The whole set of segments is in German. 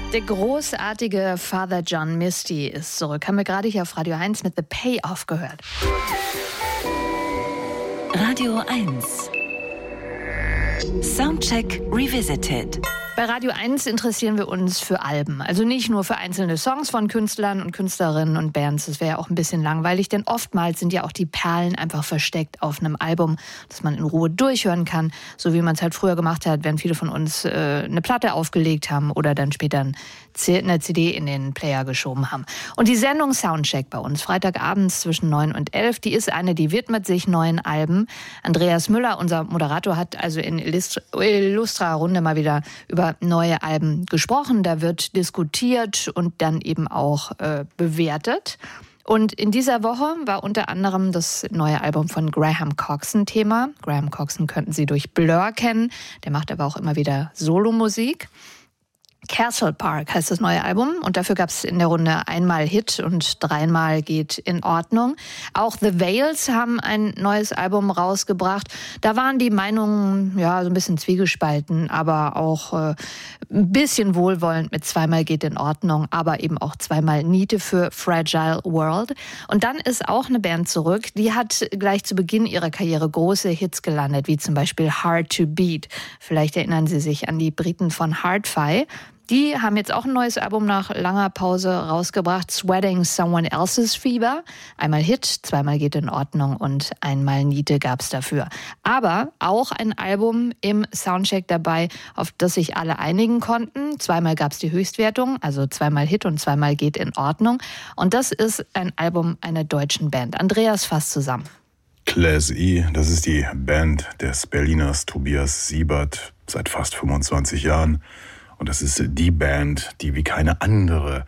Der großartige Father John Misty ist zurück. Haben wir gerade hier auf Radio 1 mit The Payoff gehört. Radio 1 Soundcheck Revisited. Bei Radio 1 interessieren wir uns für Alben. Also nicht nur für einzelne Songs von Künstlern und Künstlerinnen und Bands. Das wäre ja auch ein bisschen langweilig, denn oftmals sind ja auch die Perlen einfach versteckt auf einem Album, das man in Ruhe durchhören kann. So wie man es halt früher gemacht hat, wenn viele von uns eine Platte aufgelegt haben oder dann später eine CD in den Player geschoben haben. Und die Sendung Soundcheck bei uns, Freitagabends zwischen 9 und 11, die ist eine, die widmet sich neuen Alben. Andreas Müller, unser Moderator, hat also in Illustra Runde mal wieder über neue Alben gesprochen. Da wird diskutiert und dann eben auch bewertet. Und in dieser Woche war unter anderem das neue Album von Graham Coxon Thema. Graham Coxon könnten Sie durch Blur kennen. Der macht aber auch immer wieder Solomusik. Castle Park heißt das neue Album und dafür gab es in der Runde einmal Hit und dreimal geht in Ordnung. Auch The Veils haben ein neues Album rausgebracht. Da waren die Meinungen ja so ein bisschen zwiegespalten, aber auch ein bisschen wohlwollend mit zweimal geht in Ordnung, aber eben auch zweimal Niete für Fragile World. Und dann ist auch eine Band zurück, die hat gleich zu Beginn ihrer Karriere große Hits gelandet, wie zum Beispiel Hard to Beat. Vielleicht erinnern Sie sich an die Briten von Hard-Fi. Die haben jetzt auch ein neues Album nach langer Pause rausgebracht, Sweating Someone Else's Fever. Einmal Hit, zweimal geht in Ordnung und einmal Niete gab's dafür. Aber auch ein Album im Soundcheck dabei, auf das sich alle einigen konnten. Zweimal gab's die Höchstwertung, also zweimal Hit und zweimal geht in Ordnung. Und das ist ein Album einer deutschen Band. Andreas fasst zusammen. Class E, das ist die Band des Berliners Tobias Siebert seit fast 25 Jahren. Und das ist die Band, die wie keine andere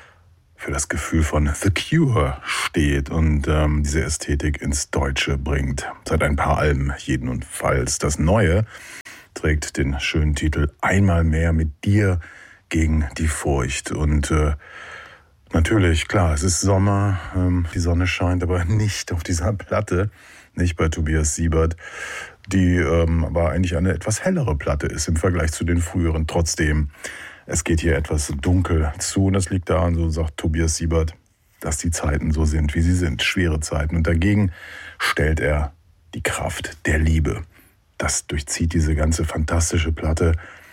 für das Gefühl von The Cure steht und diese Ästhetik ins Deutsche bringt. Seit ein paar Alben jedenfalls. Das Neue trägt den schönen Titel Einmal mehr mit dir gegen die Furcht. Und natürlich, klar, es ist Sommer, die Sonne scheint, aber nicht auf dieser Platte, nicht bei Tobias Siebert, die aber eigentlich eine etwas hellere Platte ist im Vergleich zu den früheren. Trotzdem, es geht hier etwas dunkel zu und das liegt daran, so sagt Tobias Siebert, dass die Zeiten so sind, wie sie sind, schwere Zeiten. Und dagegen stellt er die Kraft der Liebe. Das durchzieht diese ganze fantastische Platte,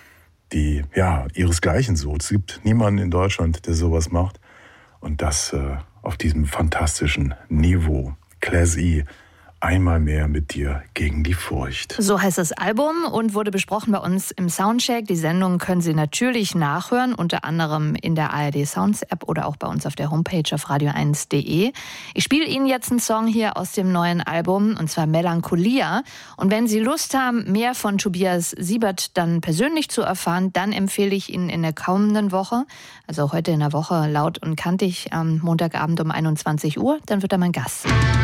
die ja ihresgleichen sucht. Es gibt niemanden in Deutschland, der sowas macht. Und das auf diesem fantastischen Niveau. Class E, einmal mehr mit dir gegen die Furcht. So heißt das Album und wurde besprochen bei uns im Soundcheck. Die Sendung können Sie natürlich nachhören, unter anderem in der ARD Sounds App oder auch bei uns auf der Homepage auf radio1.de. Ich spiele Ihnen jetzt einen Song hier aus dem neuen Album, und zwar Melancholia. Und wenn Sie Lust haben, mehr von Tobias Siebert dann persönlich zu erfahren, dann empfehle ich Ihnen in der kommenden Woche, also heute in der Woche, laut und kantig am Montagabend um 21 Uhr, dann wird er mein Gast sein.